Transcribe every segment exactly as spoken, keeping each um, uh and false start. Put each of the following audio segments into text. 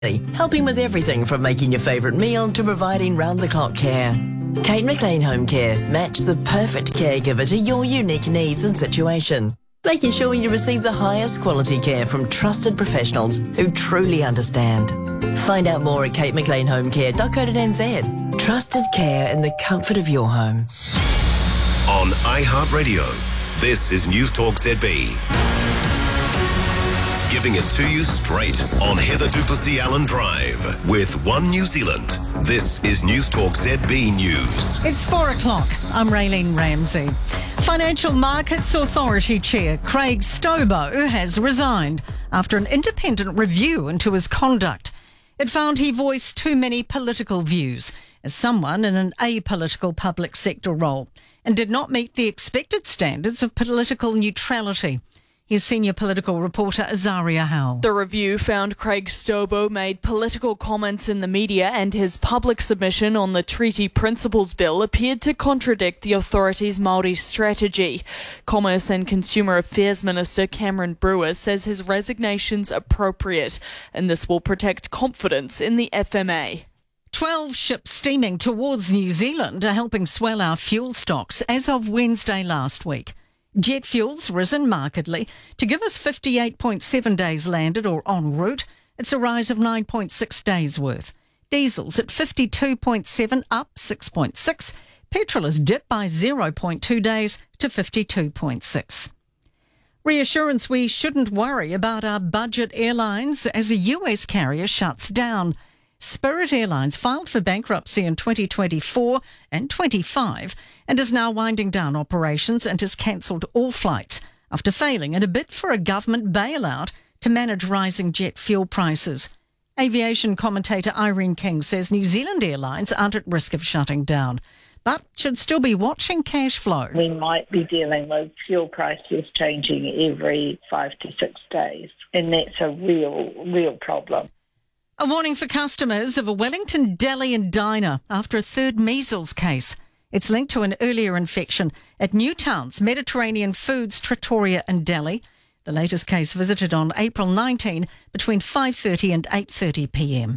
helping with everything from making your favourite meal to providing round-the-clock care. Kate McLean Home Care. Match the perfect caregiver to your unique needs and situation, making sure you receive the highest quality care from trusted professionals who truly understand. Find out more at kate mclean home care dot co dot n z. Trusted care in the comfort of your home. On iHeartRadio, this is News Talk Z B. Giving it to you straight on Heather du Plessis-Allen Drive with One New Zealand. This is News Talk Z B News. It's four o'clock. I'm Raylene Ramsey. Financial Markets Authority Chair Craig Stobo has resigned after an independent review into his conduct. It found he voiced too many political views as someone in an apolitical public sector role and did not meet the expected standards of political neutrality. Here's senior political reporter Azaria Howell. The review found Craig Stobo made political comments in the media, and his public submission on the Treaty Principles Bill appeared to contradict the authority's Māori strategy. Commerce and Consumer Affairs Minister Cameron Brewer says his resignation's appropriate, and this will protect confidence in the F M A. Twelve ships steaming towards New Zealand are helping swell our fuel stocks as of Wednesday last week. Jet fuel's risen markedly to give us fifty-eight point seven days landed or en route. It's a rise of nine point six days worth. Diesel's at fifty-two point seven, up six point six. Petrol has dipped by zero point two days to fifty-two point six. Reassurance we shouldn't worry about our budget airlines as a U S carrier shuts down. Spirit Airlines filed for bankruptcy in twenty twenty-four and twenty-five and is now winding down operations and has cancelled all flights after failing in a bid for a government bailout to manage rising jet fuel prices. Aviation commentator Irene King says New Zealand Airlines aren't at risk of shutting down, but should still be watching cash flow. We might be dealing with fuel prices changing every five to six days, and that's a real, real problem. A warning for customers of a Wellington deli and diner after a third measles case. It's linked to an earlier infection at Newtown's Mediterranean Foods Trattoria and Deli. The latest case visited on April nineteenth between five thirty and eight thirty p m.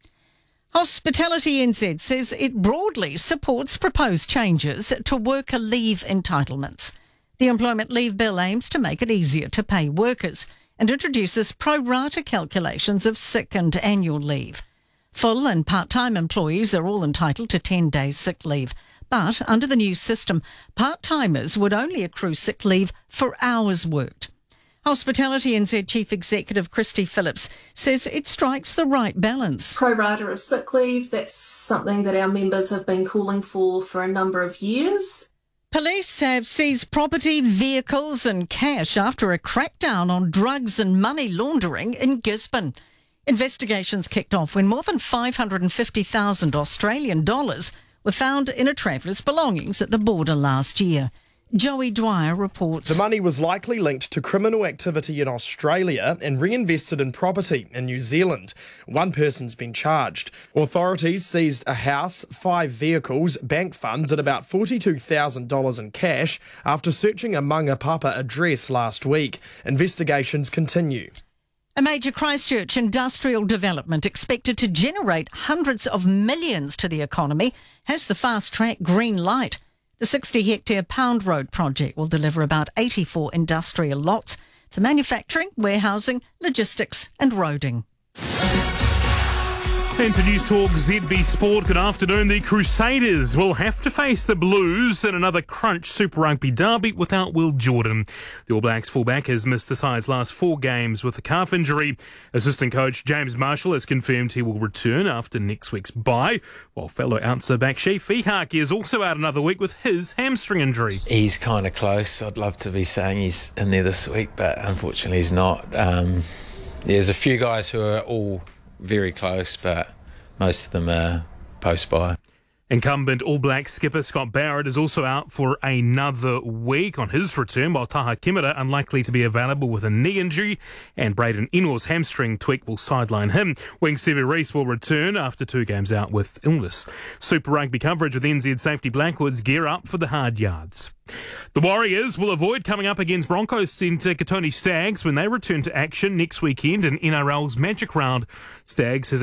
Hospitality N Z says it broadly supports proposed changes to worker leave entitlements. The Employment Leave Bill aims to make it easier to pay workers and introduces pro-rata calculations of sick and annual leave. Full and part-time employees are all entitled to ten days sick leave, but under the new system, part-timers would only accrue sick leave for hours worked. Hospitality N Z Chief Executive Christy Phillips says it strikes the right balance. Pro rata of sick leave, that's something that our members have been calling for for a number of years. Police have seized property, vehicles and cash after a crackdown on drugs and money laundering in Gisborne. Investigations kicked off when more than five hundred fifty thousand Australian dollars were found in a traveller's belongings at the border last year. Joey Dwyer reports. The money was likely linked to criminal activity in Australia and reinvested in property in New Zealand. One person's been charged. Authorities seized a house, five vehicles, bank funds and about forty-two thousand dollars in cash after searching a Mangapapa address last week. Investigations continue. A major Christchurch industrial development expected to generate hundreds of millions to the economy has the fast-track green light. The sixty-hectare Pound Road project will deliver about eighty-four industrial lots for manufacturing, warehousing, logistics and roading. Into News Talk Z B Sport. Good afternoon. The Crusaders will have to face the Blues in another crunch Super Rugby derby without Will Jordan. The All Blacks fullback has missed the side's last four games with a calf injury. Assistant coach James Marshall has confirmed he will return after next week's bye, while fellow ouncer back Chief Fihaki is also out another week with his hamstring injury. He's kind of close. I'd love to be saying he's in there this week, but unfortunately he's not. Um, there's a few guys who are all very close, but most of them are post-bye. Incumbent All Black skipper Scott Barrett is also out for another week on his return, while Taha Kimura unlikely to be available with a knee injury, and Braden Enor's hamstring tweak will sideline him. Wing Stevie Reese will return after two games out with illness. Super Rugby coverage with N Z Safety Blackwoods gear up for the hard yards. The Warriors will avoid coming up against Broncos centre Katoni Staggs when they return to action next weekend in N R L's Magic Round. Staggs has